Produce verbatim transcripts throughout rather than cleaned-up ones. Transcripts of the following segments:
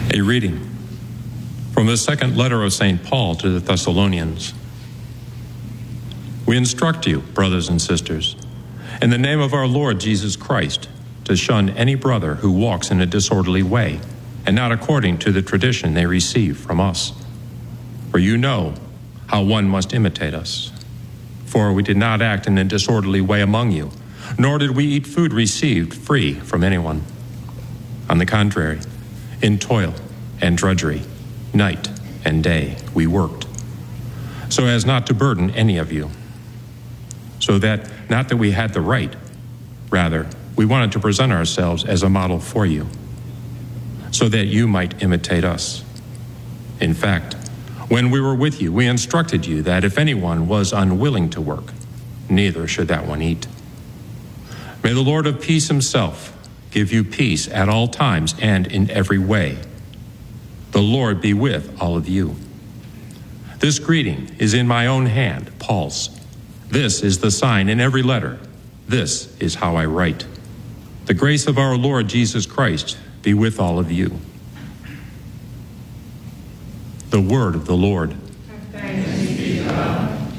A reading from the second letter of Saint Paul to the Thessalonians. We instruct you, brothers and sisters, in the name of our Lord Jesus Christ, to shun any brother who walks in a disorderly way, and not according to the tradition they receive from us. For you know how one must imitate us. For we did not act in a disorderly way among you, nor did we eat food received free from anyone. On the contrary, in toil and drudgery, night and day, we worked, so as not to burden any of you. So that, not that we had the right, rather, we wanted to present ourselves as a model for you, so that you might imitate us. In fact, when we were with you, we instructed you that if anyone was unwilling to work, neither should that one eat. May the Lord of peace himself give you peace at all times and in every way. The Lord be with all of you. This greeting is in my own hand, Paul's. This is the sign in every letter. This is how I write. The grace of our Lord Jesus Christ be with all of you. The word of the Lord. Thanks be to God.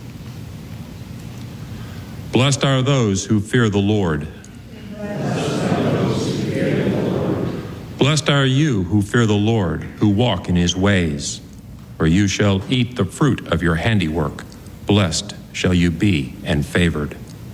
Blessed are those who fear the Lord. Blessed are you who fear the Lord, who walk in his ways, for you shall eat the fruit of your handiwork. Blessed shall you be and favored.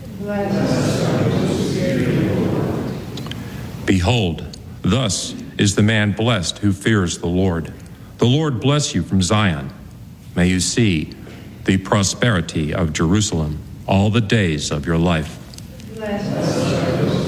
Behold, thus is the man blessed who fears the Lord. The Lord bless you from Zion. May you see the prosperity of Jerusalem all the days of your life. Bless us.